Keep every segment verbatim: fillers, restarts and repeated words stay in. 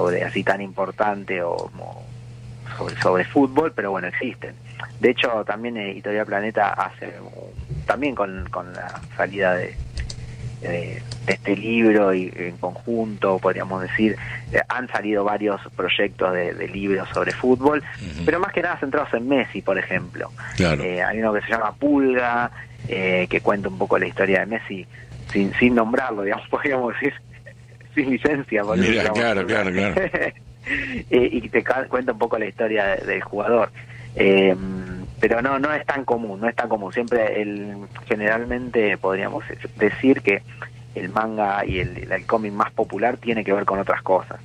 sobre así tan importante o, o sobre, sobre fútbol, pero bueno, existen. De hecho, también Editorial Planeta hace, también con, con la salida de, de, de este libro y en conjunto, podríamos decir, eh, han salido varios proyectos de, de libros sobre fútbol, uh-huh. pero más que nada centrados en Messi, por ejemplo. Claro. Eh, hay uno que se llama Pulga, eh, que cuenta un poco la historia de Messi, sin, sin nombrarlo, digamos, podríamos decir, sin licencia. Por Mira, digamos, claro, claro, claro. eh, y te cuenta un poco la historia de, del jugador. Eh, pero no no es tan común, no es tan común. Siempre, el generalmente podríamos decir que el manga y el, el cómic más popular tiene que ver con otras cosas.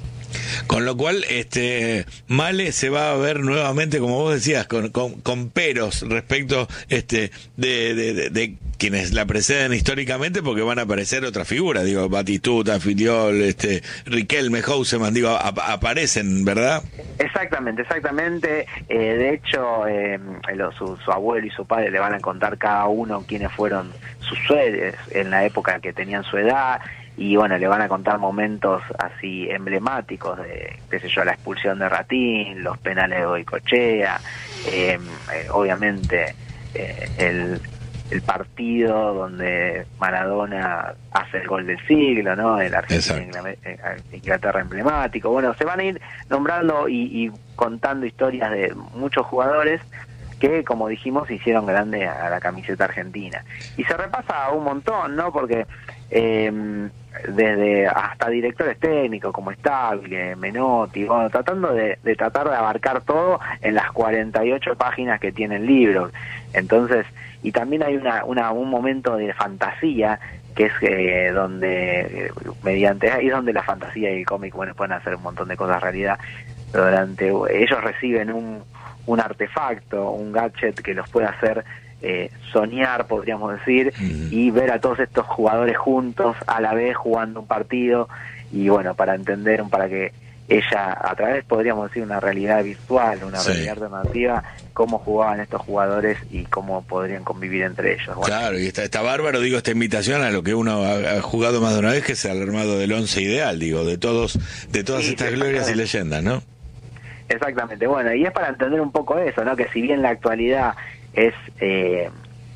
Con lo cual, este Male se va a ver nuevamente, como vos decías, con, con, con peros respecto este de, de, de, de quienes la preceden históricamente, porque van a aparecer otras figuras, digo, Batistuta, Filiol, este, Riquelme, Houseman, digo, ap aparecen, ¿verdad? Exactamente, exactamente. Eh, de hecho, eh, lo, su, su abuelo y su padre le van a contar cada uno quiénes fueron sus suedes en la época que tenían su edad. Y bueno, le van a contar momentos así emblemáticos de, qué sé yo, la expulsión de Ratín, los penales de Goicoechea, eh, eh, obviamente eh, el, el partido donde Maradona hace el gol del siglo, ¿no? El Argentina-Inglaterra emblemático. Bueno, se van a ir nombrando y, y contando historias de muchos jugadores que, como dijimos, hicieron grande a la camiseta argentina. Y se repasa un montón, ¿no? Porque eh, desde hasta directores técnicos como Stabile, Menotti, bueno, tratando de, de tratar de abarcar todo en las cuarenta y ocho páginas que tiene el libro. Entonces, y también hay una, una un momento de fantasía, que es eh, donde, eh, mediante, ahí es donde la fantasía y el cómic, bueno, pueden hacer un montón de cosas realidad. Durante, ellos reciben un un artefacto, un gadget que los puede hacer eh, soñar, podríamos decir, mm. y ver a todos estos jugadores juntos a la vez jugando un partido, y bueno, para entender, para que ella, a través, podríamos decir, una realidad virtual, una sí. realidad alternativa, cómo jugaban estos jugadores y cómo podrían convivir entre ellos. Bueno. Claro, y está, está bárbaro, digo, esta invitación a lo que uno ha, ha jugado más de una vez, que es el armado del once ideal, digo, de todos, de todas sí, estas glorias y leyendas, ¿no? Exactamente, bueno, y es para entender un poco eso, ¿no? Que si bien la actualidad es eh,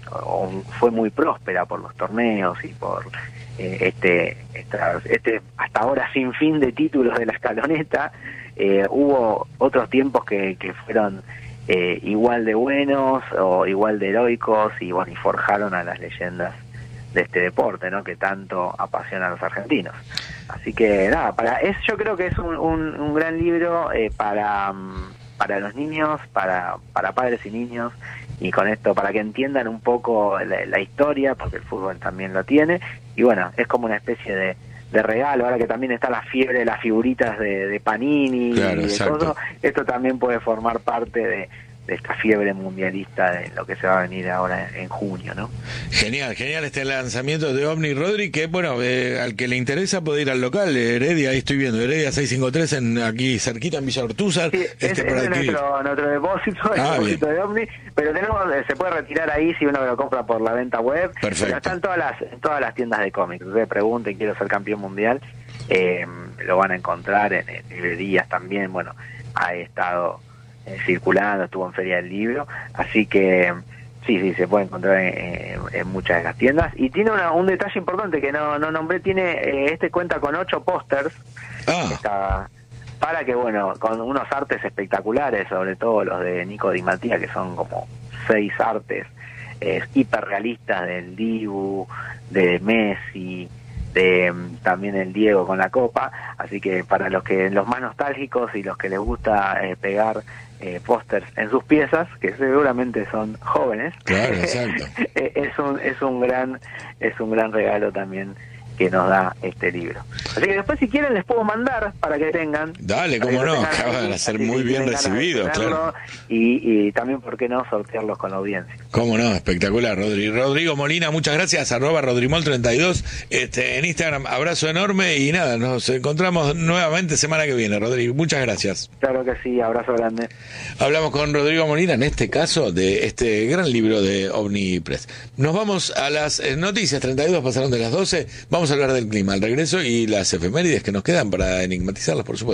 fue muy próspera por los torneos y por eh, este, esta, este hasta ahora sin fin de títulos de la escaloneta, eh, hubo otros tiempos que, que fueron eh, igual de buenos o igual de heroicos y bueno, y forjaron a las leyendas de este deporte, ¿no? Que tanto apasiona a los argentinos. Así que nada, para es yo creo que es un, un, un gran libro eh, para para los niños, para para padres y niños, y con esto para que entiendan un poco la, la historia, porque el fútbol también lo tiene, y bueno, es como una especie de, de regalo, ahora que también está la fiebre de las figuritas de, de Panini, claro, y de todo, esto también puede formar parte de de esta fiebre mundialista de lo que se va a venir ahora en, en junio, ¿no? Genial, genial este lanzamiento de Omni, Rodri, que bueno, eh, al que le interesa puede ir al local, Heredia, ahí estoy viendo, Heredia seiscientos cincuenta y tres, en, aquí cerquita en Villa Ortúzar. Sí, este es, para es nuestro, nuestro depósito, el ah, depósito bien. de Omni, pero tenemos, se puede retirar ahí si uno lo compra por la venta web. Perfecto. Pero están todas las, en todas las tiendas de cómics. Ustedes pregunten, quiero ser campeón mundial, eh, lo van a encontrar en, en librerías también, bueno, ha estado Eh, circulando, estuvo en Feria del Libro, así que sí, sí, se puede encontrar en, en, en muchas de las tiendas, y tiene una, un detalle importante que no, no nombré, tiene eh, este cuenta con ocho pósters, ah. está, para que, bueno, con unos artes espectaculares, sobre todo los de Nico Di Mattia, que son como seis artes eh, hiperrealistas del Dibu, de Messi, de también el Diego con la copa, así que para los que los más nostálgicos y los que les gusta eh, pegar eh, pósters en sus piezas, que seguramente son jóvenes, claro, exacto. es un es un gran es un gran regalo también que nos da este libro. Así que después, si quieren, les puedo mandar para que tengan. Dale, cómo no, acaban de ser muy bien recibidos, claro. Y, y también, ¿por qué no sortearlos con la audiencia? Cómo no, espectacular, Rodri. Rodrigo Molina, muchas gracias, arroba Rodrimol treinta y dos, este, en Instagram, abrazo enorme, y nada, nos encontramos nuevamente semana que viene, Rodrigo, muchas gracias. Claro que sí, abrazo grande. Hablamos con Rodrigo Molina, en este caso, de este gran libro de Omni Press. Nos vamos a las noticias, treinta y dos pasaron de las doce, vamos a hablar del clima al regreso y las efemérides que nos quedan para enigmatizarlas, por supuesto.